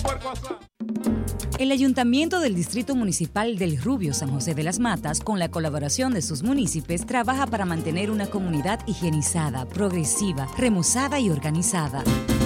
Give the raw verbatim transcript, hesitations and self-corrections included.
puerco asado. El Ayuntamiento del Distrito Municipal del Rubio San José de las Matas, con la colaboración de sus municipios, trabaja para mantener una comunidad higienizada, progresiva, remozada y organizada.